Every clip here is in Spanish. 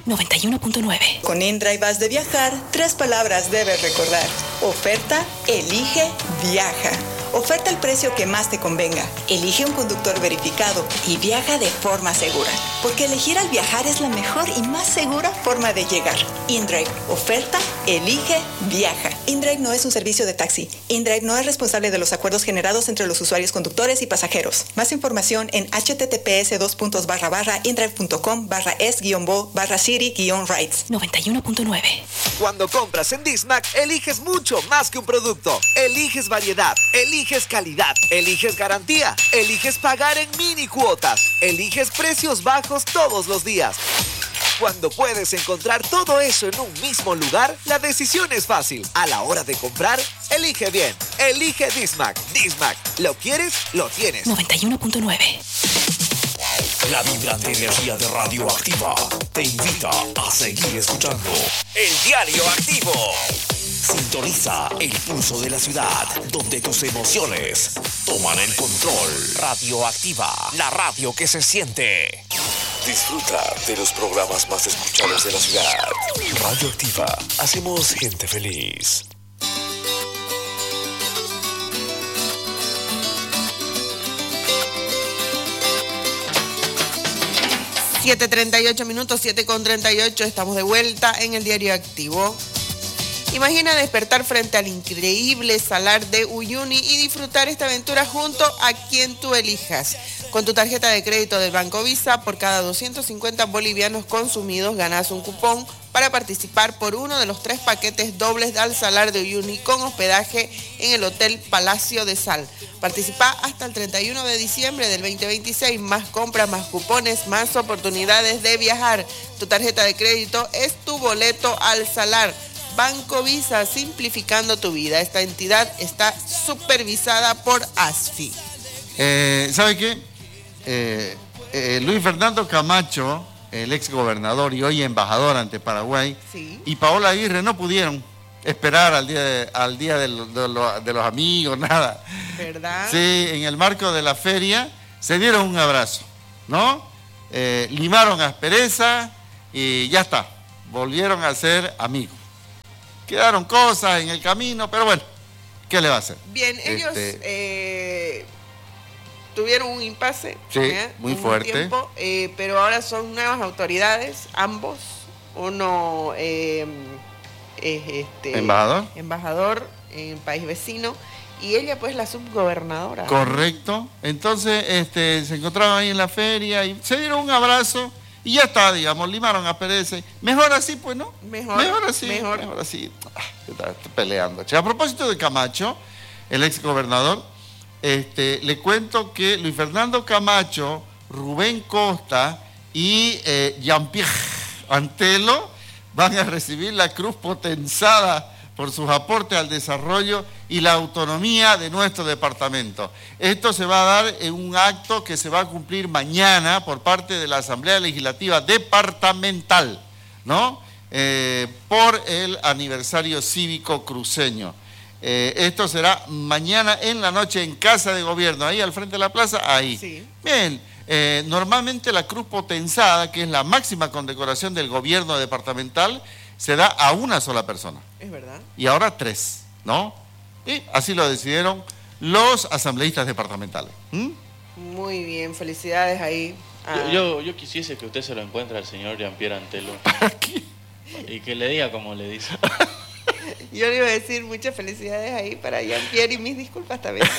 91.9. Con InDrive vas de viajar, 3 palabras debes recordar. Oferta, elige, viaja. Oferta el precio que más te convenga. Elige un conductor verificado y viaja de forma segura. Porque elegir al viajar es la mejor y más segura forma de llegar. InDrive. Oferta, elige, viaja. InDrive no es un servicio de taxi. InDrive no es responsable de los acuerdos generados entre los usuarios conductores y pasajeros. Más información en https://indrive.com/es-bo/city-rides. 91.9. Cuando compras en Dismac, eliges mucho más que un producto. Eliges variedad, eliges calidad, eliges garantía, eliges pagar en mini cuotas, eliges precios bajos todos los días. Cuando puedes encontrar todo eso en un mismo lugar, la decisión es fácil. A la hora de comprar, elige bien. Elige Dismac. Dismac. ¿Lo quieres? Lo tienes. 91.9. La vibrante energía de Radioactiva te invita a seguir escuchando El Diario Activo. Sintoniza el pulso de la ciudad, donde tus emociones toman el control. Radioactiva, la radio que se siente. Disfruta de los programas más escuchados de la ciudad. Radioactiva, hacemos gente feliz. 7:38 minutos, 7:38, estamos de vuelta en el Diario Activo. Imagina despertar frente al increíble salar de Uyuni y disfrutar esta aventura junto a quien tú elijas. Con tu tarjeta de crédito del Banco Visa, por cada 250 bolivianos consumidos ganas un cupón para participar por uno de los 3 paquetes dobles al salar de Uyuni con hospedaje en el Hotel Palacio de Sal. Participa hasta el 31 de diciembre del 2026. Más compras, más cupones, más oportunidades de viajar. Tu tarjeta de crédito es tu boleto al salar. Banco Visa, simplificando tu vida. Esta entidad está supervisada por ASFI. ¿Sabe qué? Luis Fernando Camacho, el ex gobernador y hoy embajador ante Paraguay, sí, y Paola Aguirre no pudieron esperar al día de los amigos, nada. ¿Verdad? Sí, en el marco de la feria se dieron un abrazo, ¿no? Limaron aspereza y ya está, volvieron a ser amigos. Quedaron cosas en el camino, pero bueno, ¿qué le va a hacer? Bien, ellos tuvieron un impasse, sí, muy fuerte, tiempo, pero ahora son nuevas autoridades, ambos. Uno es embajador en el país vecino y ella pues la subgobernadora. Correcto. Entonces se encontraban ahí en la feria y se dieron un abrazo y ya está, digamos, limaron aspereza. Mejor así, pues, ¿no? Mejor así. Está peleando. A propósito de Camacho, el ex gobernador, le cuento que Luis Fernando Camacho, Rubén Costa y Jean-Pierre Antelo van a recibir la cruz potenzada por sus aportes al desarrollo y la autonomía de nuestro departamento. Esto se va a dar en un acto que se va a cumplir mañana por parte de la Asamblea Legislativa Departamental, ¿no? Por el aniversario cívico cruceño. Esto será mañana en la noche en Casa de Gobierno, ahí al frente de la plaza, ahí. Sí. Bien, normalmente la cruz potenzada, que es la máxima condecoración del gobierno departamental, se da a una sola persona. Es verdad. Y ahora 3, ¿no? Y así lo decidieron los asambleístas departamentales. Muy bien, felicidades ahí. Yo quisiese que usted se lo encuentre al señor Jean-Pierre Antelo. ¿Para qué? Y que le diga como le dice. Yo le iba a decir muchas felicidades ahí para Jean-Pierre y mis disculpas también.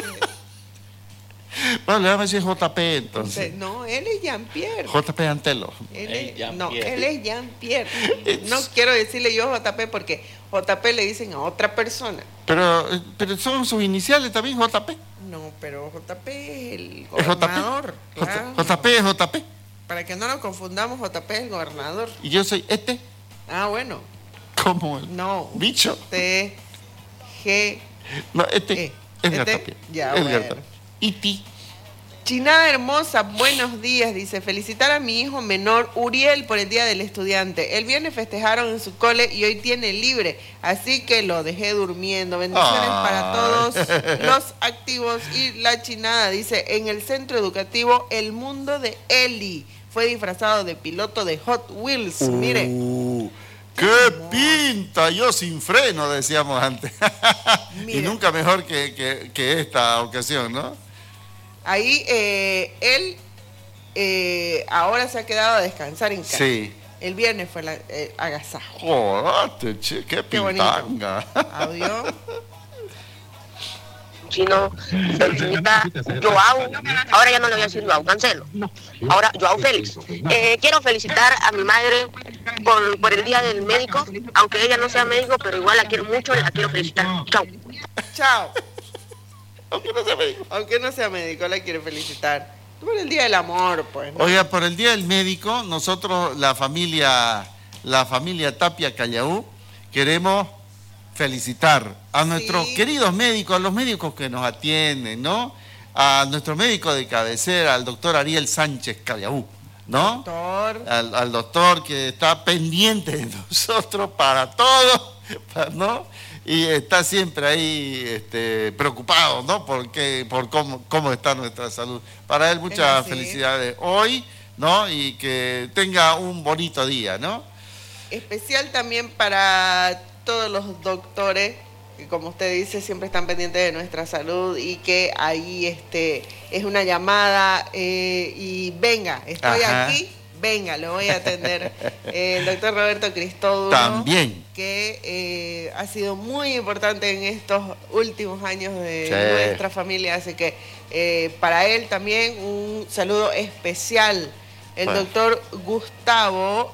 Bueno, le vamos a decir JP entonces. No, él es Jean-Pierre. JP Antelo. Él es Jean-Pierre. No quiero decirle yo JP porque JP le dicen a otra persona. Pero son sus iniciales también, JP. No, pero JP es el gobernador. Claro. JP es JP. Para que no nos confundamos, JP es el gobernador. Y yo soy Ah, bueno. ¿Cómo? No. Bicho. G. No, Edgar Tapia. Ya, Edgar bueno. Tapia. Iti. Chinada hermosa, buenos días, dice, felicitar a mi hijo menor Uriel por el Día del Estudiante. El viernes festejaron en su cole y hoy tiene libre, así que lo dejé durmiendo. Bendiciones para todos los activos. Y la Chinada dice, en el centro educativo El Mundo de Eli, fue disfrazado de piloto de Hot Wheels. Mire. ¡Qué pinta! Yo sin freno, decíamos antes. Y nunca mejor que esta ocasión, ¿no? Ahí él ahora se ha quedado a descansar en casa. Sí. El viernes fue el agasajo. Joder, che, qué pintanga. Audio. Sino felicita Joao, ahora ya no le voy a decir Joao, cancelo. Ahora Joao Félix. Quiero felicitar a mi madre por el día del médico, aunque ella no sea médico, pero igual la quiero mucho, la quiero felicitar. Chao. Chao. Aunque no sea médico. Aunque no sea médico, la quiero felicitar. Por el día del amor, pues, ¿no? Oiga, por el día del médico, nosotros, la familia Tapia Callaú, queremos felicitar a nuestros queridos médicos, a los médicos que nos atienden, ¿no? A nuestro médico de cabecera, al doctor Ariel Sánchez Callaú, ¿no? Doctor. Al doctor que está pendiente de nosotros para todo, ¿no? Y está siempre ahí preocupado, ¿no? Por cómo está nuestra salud. Para él muchas felicidades hoy, ¿no? Y que tenga un bonito día, ¿no? Especial también para todos los doctores que, como usted dice, siempre están pendientes de nuestra salud y que ahí es una llamada y venga, estoy aquí, venga, lo voy a atender. El doctor Roberto Cristóbulo también, que ha sido muy importante en estos últimos años de nuestra familia, así que para él también un saludo especial. El doctor Gustavo,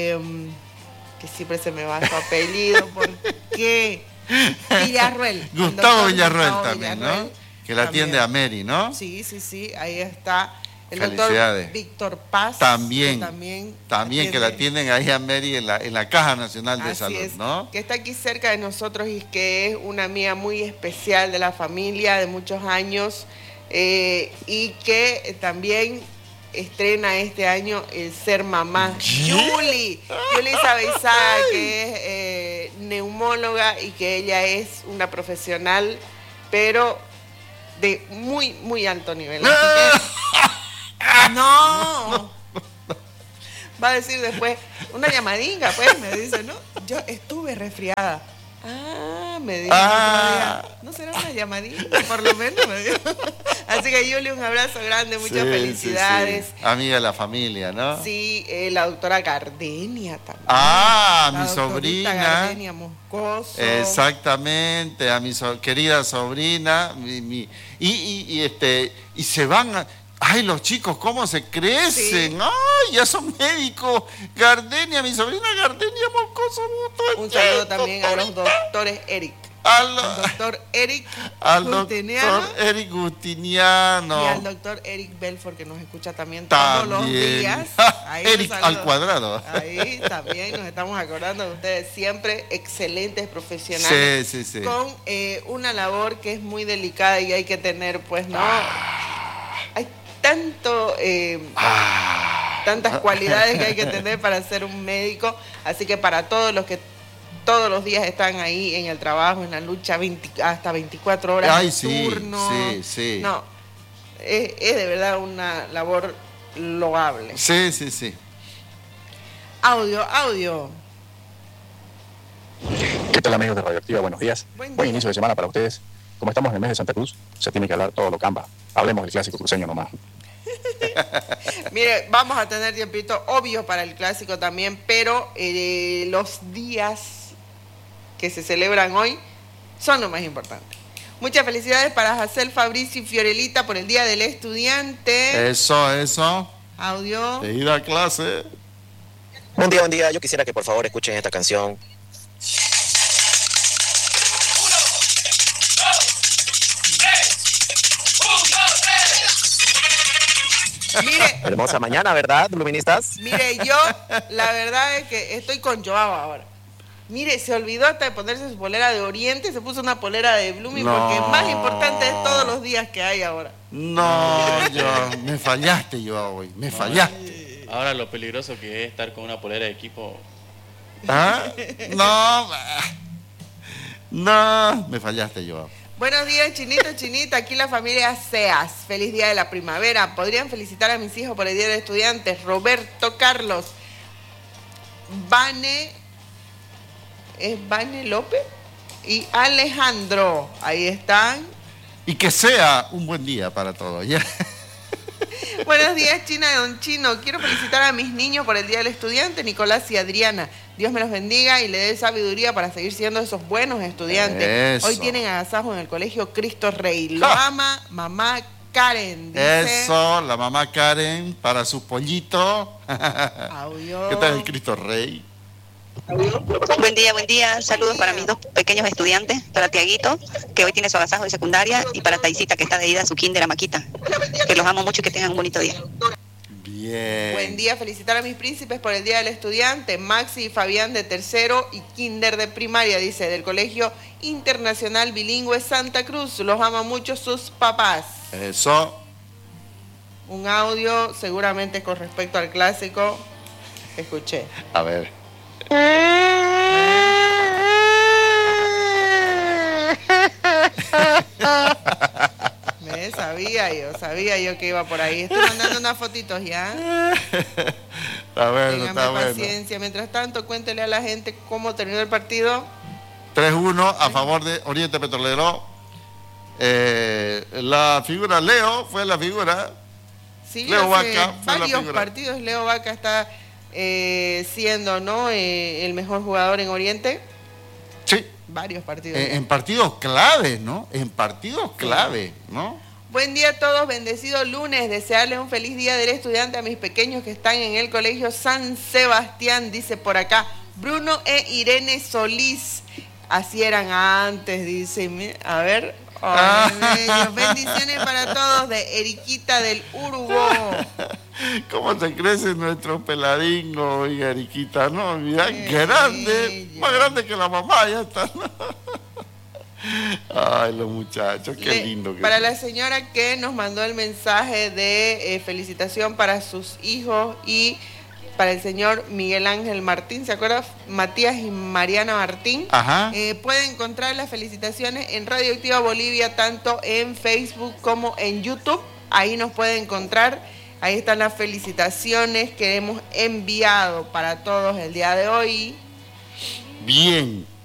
que siempre se me va su apellido, ¿por qué? Villarruel. Gustavo Villarruel también, ¿no? Que la atiende a Mary, ¿no? Sí, ahí está. El Felicidades. doctor Víctor Paz. También atiende, que la atienden ahí a Mary en la Caja Nacional de Salud, ¿no? Que está aquí cerca de nosotros y que es una amiga muy especial de la familia de muchos años y que también estrena este año el ser mamá. Yuli Sabeizaga, que es neumóloga y que ella es una profesional, pero de muy, muy alto nivel. No. Va a decir después, una llamadinga, pues, me dice, ¿no? Yo estuve resfriada. Me dijo otro día, ¿no será una llamadita por lo menos? Me dijo. Así que Yuli, un abrazo grande, muchas felicidades. Sí. Amiga de la familia, ¿no? Sí, la doctora Gardenia también. Mi sobrina. Gardenia Moscoso. Exactamente, a mi querida sobrina. Y se van ¡ay, los chicos cómo se crecen! Sí. ¡Ay, ya son médicos! Gardenia, mi sobrina Gardenia Moscoso. Un saludo también a los doctores Eric. Al doctor Eric Gustiniano. Y al doctor Eric Belfort, que nos escucha también todos los días. Ahí Eric al cuadrado. Ahí también nos estamos acordando de ustedes, siempre excelentes profesionales. Sí. Con una labor que es muy delicada y hay que tener, pues, ¿no? Hay tantas cualidades que hay que tener para ser un médico, así que para todos los que todos los días están ahí en el trabajo, en la lucha, hasta 24 horas de turno. Sí. No, es de verdad una labor loable. Sí. Audio. ¿Qué tal, amigos de Radioactiva? Buenos días. Buen inicio de semana para ustedes. Como estamos en el mes de Santa Cruz, se tiene que hablar todo lo camba. Hablemos del clásico cruceño nomás. Mire, vamos a tener tiempito obvio para el clásico también, pero los días que se celebran hoy son lo más importante. Muchas felicidades para Jacel, Fabricio y Fiorelita por el Día del Estudiante. Eso. Audio. De ir a clase. Buen día. Yo quisiera que por favor escuchen esta canción. Mire, hermosa mañana, ¿verdad, luministas? Mire, yo la verdad es que estoy con Joao ahora. Mire, se olvidó hasta de ponerse su polera de Oriente, se puso una polera de Blooming, porque más importante es todos los días que hay ahora. Me fallaste, Joao, hoy. Me fallaste. Ahora lo peligroso que es estar con una polera de equipo. No, me fallaste, Joao. Buenos días, Chinita. Aquí la familia Seas. Feliz día de la primavera. ¿Podrían felicitar a mis hijos por el día del estudiante? Roberto Carlos. Vane López y Alejandro. Ahí están. Y que sea un buen día para todos. ¿Ya? Buenos días, China de Don Chino. Quiero felicitar a mis niños por el Día del Estudiante, Nicolás y Adriana. Dios me los bendiga y le dé sabiduría para seguir siendo esos buenos estudiantes. Eso. Hoy tienen agasajo en el colegio Cristo Rey. Lo ama mamá Karen, dice. Eso, la mamá Karen para sus pollitos. ¿Qué tal el Cristo Rey? Buen día. Saludos para mis dos pequeños estudiantes, para Tiaguito, que hoy tiene su agasajo de secundaria, y para Taisita, que está de ida a su kinder a Maquita. Que los amo mucho y que tengan un bonito día. Bien. Buen día, felicitar a mis príncipes por el Día del Estudiante, Maxi y Fabián de tercero y kinder de primaria, dice, del Colegio Internacional Bilingüe Santa Cruz. Los ama mucho sus papás. Eso. Un audio seguramente con respecto al clásico que escuché. A ver. Sabía yo que iba por ahí. Estoy mandando unas fotitos ya. Está bueno, está bueno. Paciencia. Mientras tanto, cuéntele a la gente cómo terminó el partido. 3-1 a favor de Oriente Petrolero. La figura Leo fue la figura. Sí, Leo Vaca fue varios la figura. Partidos Leo Vaca está siendo, ¿no? El mejor jugador en Oriente. Sí. Varios partidos. En partidos clave, ¿no? En partidos clave, ¿no? Buen día a todos, bendecido lunes. Desearles un feliz día del estudiante a mis pequeños que están en el colegio San Sebastián, dice por acá Bruno e Irene Solís. Así eran antes, dice. A ver. Bendiciones para todos de Eriquita del Uruguay. ¿Cómo se crece nuestro peladingo, y Eriquita? No, mira, grande, más grande que la mamá, ya está. Ay, los muchachos, qué lindo. Para la señora que nos mandó el mensaje de felicitación para sus hijos y para el señor Miguel Ángel Martín, ¿se acuerda? Matías y Mariana Martín. Ajá. Pueden encontrar las felicitaciones en Radioactiva Bolivia, tanto en Facebook como en YouTube. Ahí nos pueden encontrar. Ahí están las felicitaciones que hemos enviado para todos el día de hoy. Bien.